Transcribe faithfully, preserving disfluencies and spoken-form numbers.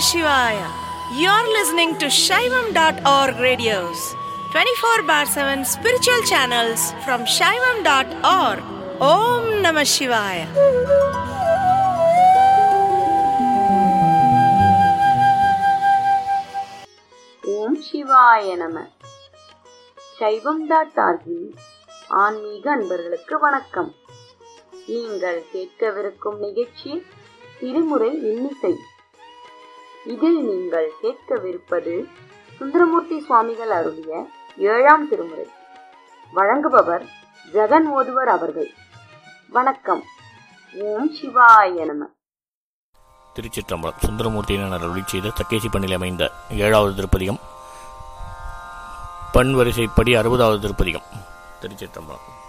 Shivaya. You're listening to Shaivam dot org radios, twenty-four bar seven spiritual channels from Shaivam dot org. Om Namah Shivaya. ஓம் சிவாய நம. சைவம் dot ஆர்கின் ஆன்மீக அன்பர்களுக்கு வணக்கம். நீங்கள் கேட்கவிருக்கும் நிகழ்ச்சி திருமுறை இன்னிசை. இதில் நீங்கள் கேட்கவிருப்பது சுந்தரமூர்த்தி சுவாமிகள் அருளிய ஏழாம் திருமுறை. வழங்குபவர் ஜெகன் ஓதுவர் அவர்கள். வணக்கம். ஓம் சிவாய நம. திருச்சிற்றம்பலம். சுந்தரமூர்த்தியினர் அருளி செய்த தக்கேசி பண்ணில் அமைந்த ஏழாவது திருப்பதிகம், பண் வரிசைப்படி அறுபதாவது திருப்பதிகம். திருச்சிற்றம்பலம்.